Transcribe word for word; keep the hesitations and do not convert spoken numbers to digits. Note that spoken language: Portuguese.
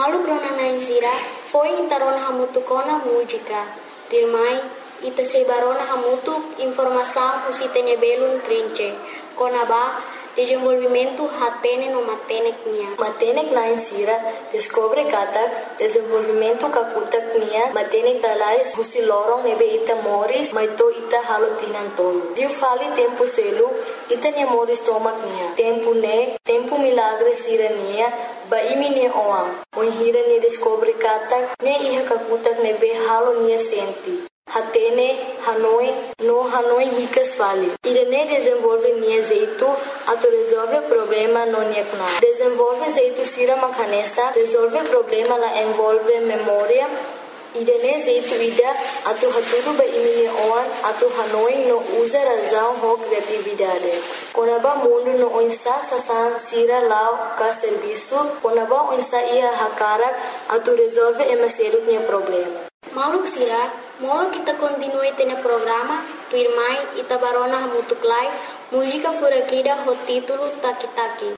Malu krona naizira foi intarona hamutu kona música. Dirmai ita sebarona hamutu informação usitene belum trinche. Kona ba desenvolvimento hatene no matenek nia. Matenek na insira descobre kata desenvolvimento kakutak nia matenek alais husi lorong nebe ita moris maito ita halo tinan tolo. Diu fali tempo selu ita nia moris tomak nia. Tempo ne tempo milagre sira nia ba imi nia oam. Oin hira nia descobre kata ne iha kakutak nebe halo nia senti. Hatene, Hanoi, no Hanoi ricas fali. Irene desenvolve nia jeito, ato resolve problema no nia kuna. Desenvolve jeito sira makanesa, resolve problema la envolve memória. Irene jeito ida, ato haturu ba imini oan, ato Hanoi no usa razão ho criatividade. Konaba mundo no oinsa sasan sira lao ka serviço, konaba oinsa ia hakara, ato resolve emaselu nia problema. Malu sira, molo kita continue tene programa, tu irmai ita barona hamutuklai, música furakida ho título Taki Taki.